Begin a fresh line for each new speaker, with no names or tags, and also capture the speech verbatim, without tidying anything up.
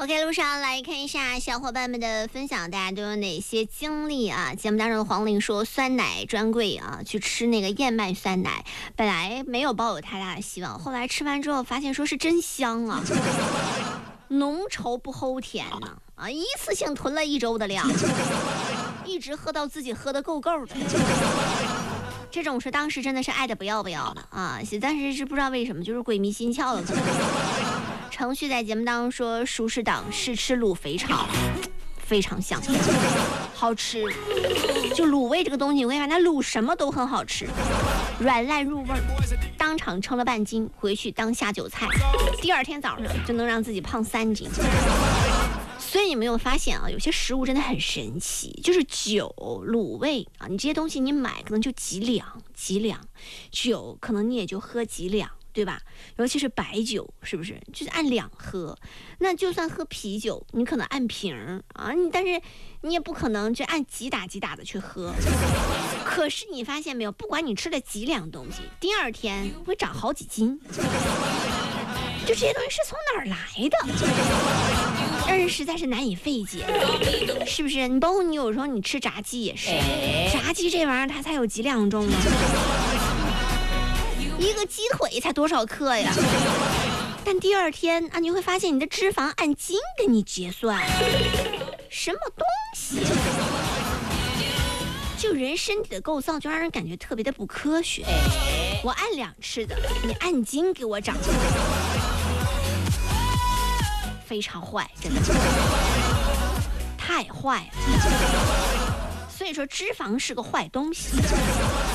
OK， 路上来看一下小伙伴们的分享，大家都有哪些经历啊？节目当中的黄玲说，酸奶专柜啊，去吃那个燕麦酸奶，本来没有抱有太大的希望，后来吃完之后发现说是真香啊，浓稠不齁甜呢啊，一次性囤了一周的量，一直喝到自己喝的够够的。这种是当时真的是爱的不要不要的啊，但是是不知道为什么就是鬼迷心窍了。程序在节目当中说，熟食党试吃卤肥肠，非常香，好吃。就卤味这个东西，我跟你说，它卤什么都很好吃，软烂入味儿，当场称了半斤，回去当下酒菜，第二天早上就能让自己胖三斤。所以你没有发现啊，有些食物真的很神奇，就是酒、卤味啊，你这些东西你买可能就几两几两，酒可能你也就喝几两，对吧？尤其是白酒，是不是就是按两喝？那就算喝啤酒，你可能按瓶啊，你但是你也不可能就按几打几打的去喝。可是你发现没有，不管你吃了几两东西，第二天会长好几斤。就这些东西是从哪儿来的，让人实在是难以费解，是不是？你包括你有时候你吃炸鸡也是，炸鸡这玩意儿它才有几两重啊，一个鸡腿才多少克呀？但第二天啊，你会发现你的脂肪按斤给你结算，什么东西？就人身体的构造就让人感觉特别的不科学。我按两吃的，你按斤给我长。非常坏，真的太坏了。所以说脂肪是个坏东西。